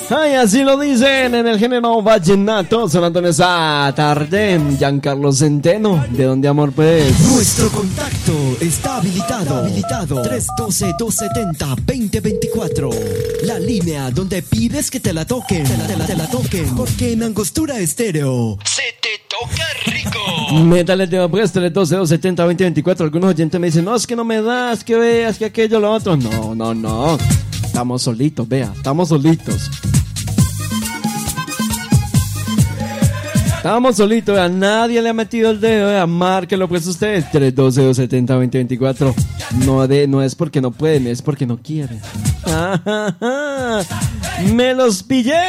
Ay, así lo dicen en el género vallenato, sonando en esa tarde. Giancarlo Centeno, ¿de dónde, amor, pues? Nuestro contacto está habilitado. 312-270-2024. La línea donde pides que te la toquen. Te la toquen. Porque en Angostura Estéreo se te toca rico. Métale el tema, pues, 312-270-2024. Algunos oyentes me dicen, no, es que no me das, que veas, que aquello, lo otro. No. Estamos solitos, vea, estamos solitos. Estamos solitos, a nadie le ha metido el dedo, márquelo pues usted, 312-270-2024. No es porque no pueden, es porque no quieren. ¡Me los pillé!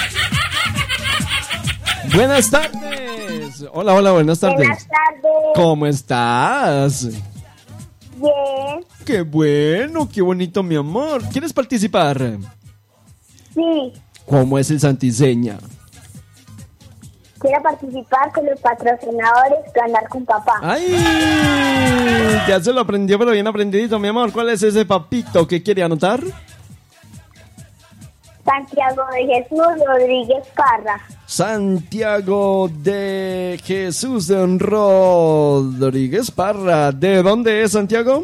Buenas tardes. Hola, buenas tardes. Buenas tardes. ¿Cómo estás? Bien. Qué bueno, qué bonito, mi amor. ¿Quieres participar? Sí. ¿Cómo es el Santiseña? Quiero participar con los patrocinadores Ganar con Papá. ¡Ay! Ya se lo aprendió, pero bien aprendidito, mi amor. ¿Cuál es ese papito que quiere anotar? Santiago de Jesús Rodríguez Parra. Santiago de Jesús Rodríguez Parra. ¿De dónde es Santiago?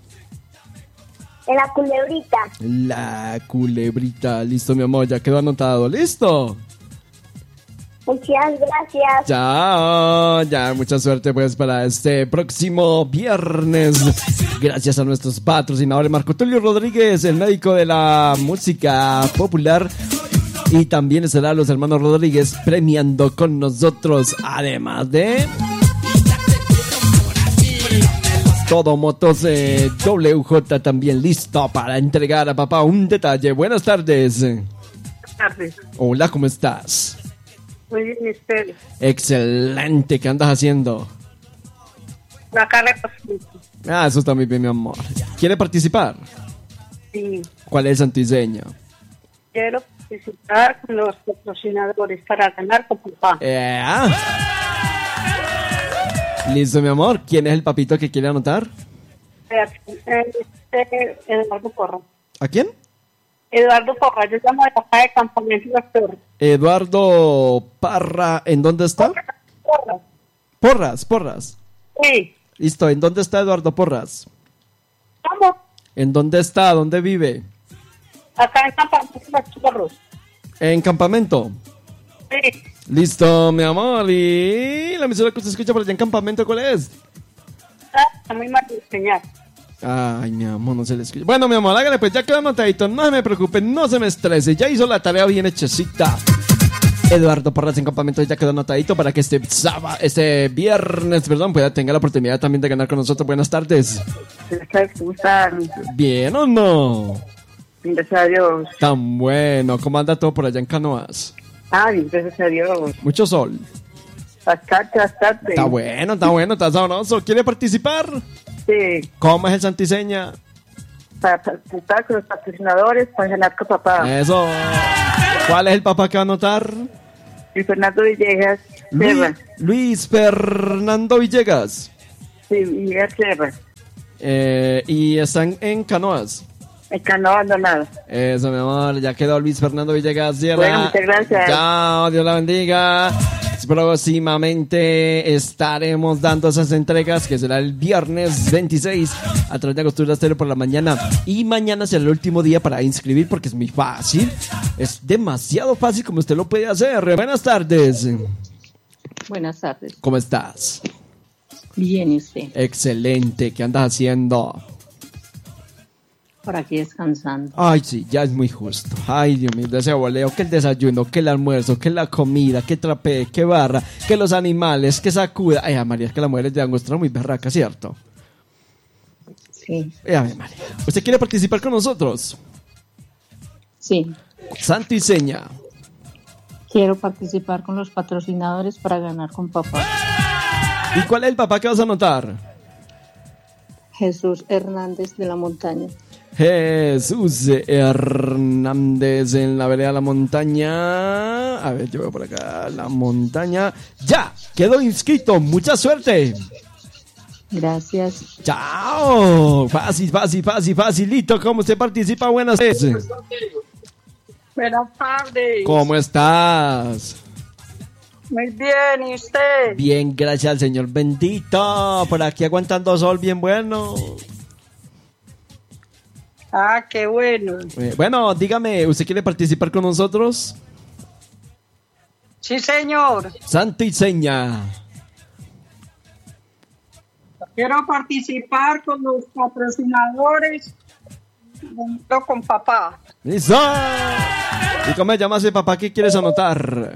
En La Culebrita. La Culebrita. Listo, mi amor, ya quedó anotado. ¿Listo? Muchas gracias. Ya, mucha suerte pues para este próximo viernes. Gracias a nuestros patrocinadores, Marco Tulio Rodríguez, el médico de la música popular. Y también estará los hermanos Rodríguez premiando con nosotros, además de Todo Motos WJ también listo para entregar a papá un detalle. Buenas tardes. Buenas tardes. Hola, ¿cómo estás? Muy bien, Esther. Excelente, ¿qué andas haciendo? La cara de Eso está muy bien, mi amor. ¿Quiere participar? Sí. ¿Cuál es tu diseño? Quiero participar con los patrocinadores para ganar con papá. Listo, mi amor. ¿Quién es el papito que quiere anotar? Eduardo Porra. ¿A quién? Eduardo Porra, yo llamo de papá de Campamento de las Torres. Eduardo Parra, ¿en dónde está? Porras. Sí. Listo, ¿en dónde está Eduardo Porras? ¿Cómo? ¿En dónde está? ¿Dónde vive? Acá en Campamento de las Torres. ¿En campamento? Sí. Listo, mi amor. ¿Y la emisora que usted escucha por allá en campamento cuál es? Está muy mal diseñado. Ay, mi amor, no se le escucha. Bueno, mi amor, hágale pues, ya quedó anotadito. No se me preocupe, no se me estrese. Ya hizo la tarea bien hechecita. Eduardo Porras en campamento ya quedó anotadito para que este viernes, tenga la oportunidad también de ganar con nosotros. Buenas tardes. ¿Cómo están? ¿Bien o no? Gracias a Dios. Tan bueno. ¿Cómo anda todo por allá en Canoas? Bien, gracias a Dios. Mucho sol. Bastante. Está bueno, está sabroso. ¿Quiere participar? Sí. ¿Cómo es el Santiseña? Para participar con los patrocinadores para ganar con papá. Eso. ¿Cuál es el papá que va a anotar? Luis Fernando Villegas. Luis Fernando Villegas. Sí, Villegas Sierra. Y están en Canoas. En Canoa abandonado. Eso, mi amor, ya quedó Luis Fernando Villegas. Bueno, muchas gracias. Chao, Dios la bendiga. Próximamente estaremos dando esas entregas, que será el viernes 26 a través de Angostura Estéreo por la mañana. Y mañana será el último día para inscribir, porque es muy fácil. Es demasiado fácil como usted lo puede hacer. Buenas tardes. Buenas tardes. ¿Cómo estás? Bien, ¿y usted? Excelente. ¿Qué andas haciendo? Por aquí descansando. Ay, sí, ya es muy justo. Ay, Dios mío, ese boleo, que el desayuno, que el almuerzo, que la comida, que trapee, que barra, que los animales, que sacuda. Ay, María, es que la mujer es de Angostura muy berraca, ¿cierto? Sí. Ay, María. ¿Usted quiere participar con nosotros? Sí. Santiseña. Quiero participar con los patrocinadores para ganar con papá. ¿Y cuál es el papá que vas a anotar? Jesús Hernández de la Montaña. Jesús Hernández en la vereda de la montaña. A ver, yo veo por acá la montaña. Ya, quedó inscrito. Mucha suerte. Gracias. Chao. Facilito. ¿Cómo se participa? Buenas tardes. Buenas tardes. ¿Cómo estás? Muy bien, ¿y usted? Bien, gracias al Señor bendito. Por aquí aguantando sol bien bueno. Ah, qué bueno. Bueno, dígame, ¿usted quiere participar con nosotros? Sí, señor. Santo y seña. Quiero participar con los patrocinadores junto con papá. ¡Listo! ¿Y cómo se llama ese papá que quieres anotar?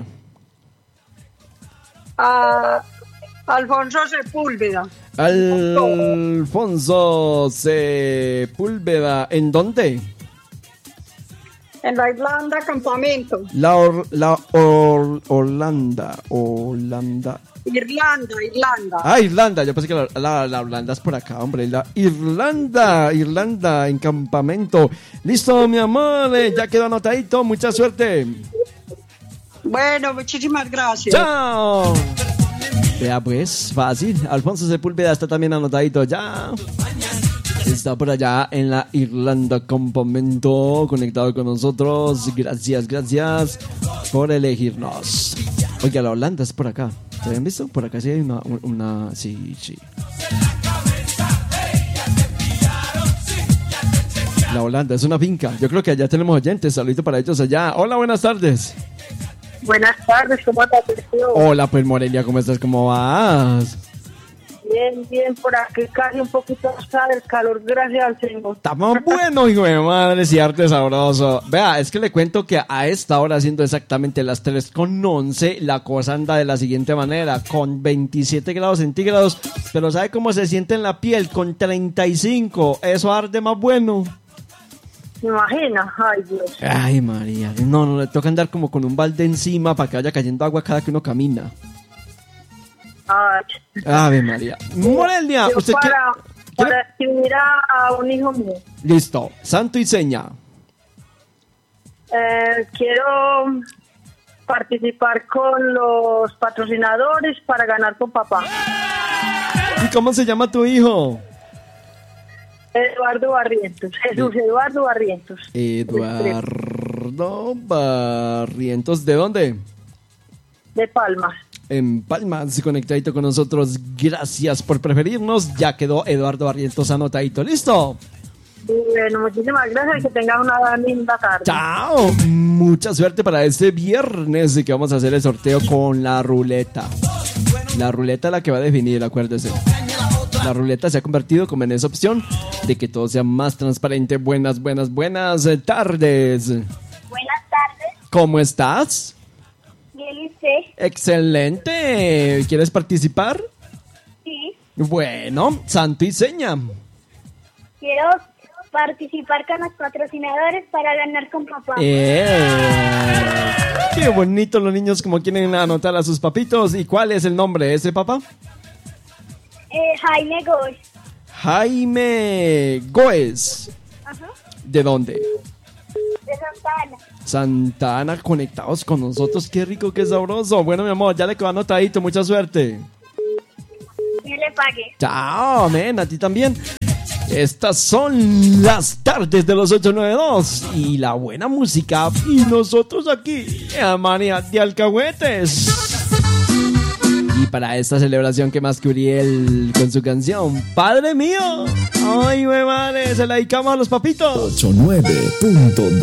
Alfonso Sepúlveda. Alfonso Sepúlveda. ¿En dónde? En la Irlanda, campamento. Holanda. Irlanda. Ah, Irlanda. Yo pensé que la Holanda es por acá, hombre. La Irlanda, en campamento. Listo, mi amor. Ya quedó anotadito. Mucha suerte. Bueno, muchísimas gracias. ¡Chao! Vea pues, fácil. Alfonso Sepúlveda está también anotadito ya. Está por allá en la Irlanda campamento, conectado con nosotros. Gracias por elegirnos. Oiga, la Holanda es por acá. ¿Se habían visto? Por acá sí hay una... Sí. La Holanda es una finca. Yo creo que allá tenemos oyentes. Saludito para ellos allá. Hola, buenas tardes. Buenas tardes, ¿cómo te aprecio? Hola, pues Morelia, ¿cómo estás? ¿Cómo vas? Bien, por aquí casi un poquito del calor, gracias al Señor. Estamos buenos, hijo de madre, y arte sabroso. Vea, es que le cuento que a esta hora, siendo exactamente las 3:11, la cosa anda de la siguiente manera, con 27 grados centígrados, pero ¿sabe cómo se siente en la piel? Con 35, eso arde más bueno. ¿Me imaginas? Ay, Dios. Ay, María, no, le toca andar como con un balde encima para que vaya cayendo agua cada que uno camina. Ay. Ave María. Morelia, Yo ¿usted para escribir a un hijo mío. Listo, santo y seña. Quiero participar con los patrocinadores para ganar con papá. ¿Y cómo se llama tu hijo? Eduardo Barrientos. Jesús Eduardo Barrientos. Eduardo Barrientos, ¿de dónde? De Palmas. En Palmas, conectadito con nosotros. Gracias por preferirnos. Ya quedó Eduardo Barrientos anotadito. ¿Listo? Bueno, muchísimas gracias y que tengan una linda tarde. ¡Chao! Mucha suerte para este viernes que vamos a hacer el sorteo con la ruleta. La ruleta es la que va a definir, acuérdese. La ruleta se ha convertido como en esa opción de que todo sea más transparente. Buenas tardes. Buenas tardes. ¿Cómo estás? Bien, ¿y usted? Excelente. ¿Quieres participar? Sí. Bueno, santo y seña. Quiero participar con los patrocinadores para ganar con papá. Qué bonito los niños como quieren anotar a sus papitos. ¿Y cuál es el nombre de ese papá? Jaime Gómez. Jaime Gómez. Ajá. ¿De dónde? De Santa Ana. Santa Ana, conectados con nosotros. Qué rico, qué sabroso. Bueno, mi amor, ya le quedó anotadito. Mucha suerte. Que le pague. Chao, men, a ti también. Estas son las tardes de los 892 y la buena música. Y nosotros aquí, en Manía de Alcahuetes. Y para esta celebración, que más que Uriel con su canción Padre Mío. Ay, mi madre, se la dedicamos a los papitos. 89.2